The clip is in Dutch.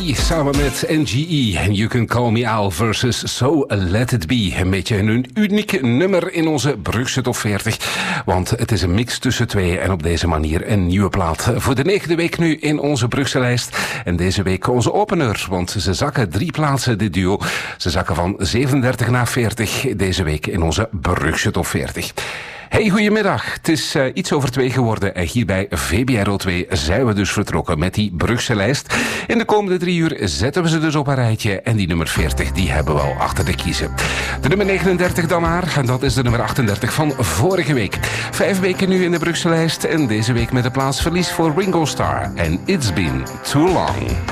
samen met NGE. And You Can Call Me Al versus So Let It Be. Een beetje een uniek nummer in onze Brugse Top 40. Want het is een mix tussen twee en op deze manier een nieuwe plaat. Voor de 9e week nu in onze Brugse lijst. En deze week onze opener, want ze zakken 3 plaatsen, dit duo. Ze zakken van 37 naar 40 deze week in onze Brugse Top 40. Hey, goedemiddag. Het is iets over 2 geworden en hier bij VBRO 2 zijn we dus vertrokken met die Brugse lijst. In de komende 3 uur zetten we ze dus op een rijtje en die nummer 40 die hebben we al achter de kiezen. De nummer 39 dan maar en dat is de nummer 38 van vorige week. 5 weken nu in de Brugse lijst en deze week met een plaatsverlies voor Ringo Starr en It's Been Too Long.